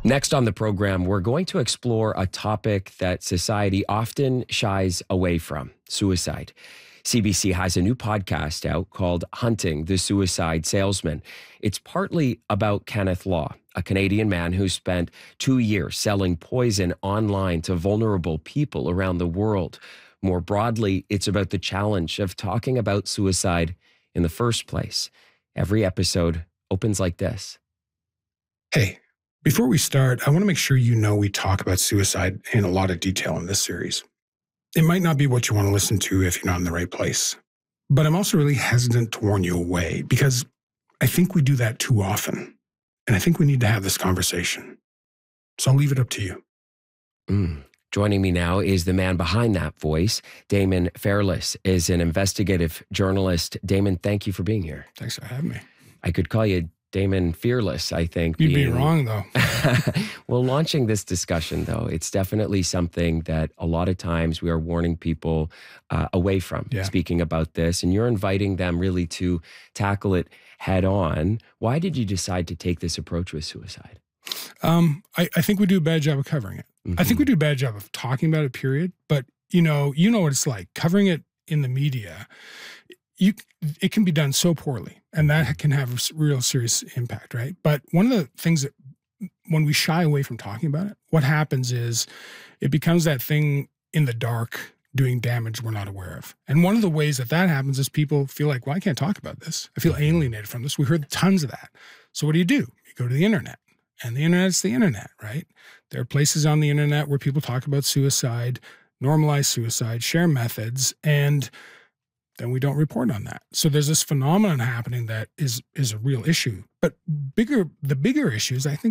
Next on the program, we're going to explore a topic that society often shies away from: suicide. CBC has a new podcast out called Hunting the Suicide Salesman. It's partly about Kenneth Law, a Canadian man who spent 2 years selling poison online to vulnerable people around the world. More broadly, it's about the challenge of talking about suicide in the first place. Every episode opens like this. Hey, before we start, I want to make sure you know we talk about suicide in a lot of detail in this series. It might not be what you want to listen to if you're not in the right place. But I'm also really hesitant to warn you away because I think we do that too often. And I think we need to have this conversation. So I'll leave it up to you. Joining me now is the man behind that voice. Damon Fairless is an investigative journalist. Damon, thank you for being here. Thanks for having me. I could call you Damon Fearless, I think. You'd be wrong, though. Well, launching this discussion, though, it's definitely something that a lot of times we are warning people away from speaking about this. And you're inviting them really to tackle it head on. Why did you decide to take this approach with suicide? I think we do a bad job of covering it. I think we do a bad job of talking about it, period. But you know what it's like. Covering it in the media, it can be done so poorly, and that can have a real serious impact, right? But one of the things that when we shy away from talking about it, what happens is it becomes that thing in the dark doing damage we're not aware of. And one of the ways that happens is people feel like, well, I can't talk about this. I feel alienated from this. We heard tons of that. So what do? You go to the internet. And the internet's the internet, right? There are places on the internet where people talk about suicide, normalize suicide, share methods, and then we don't report on that. So there's this phenomenon happening that is a real issue. But the bigger issues, I think,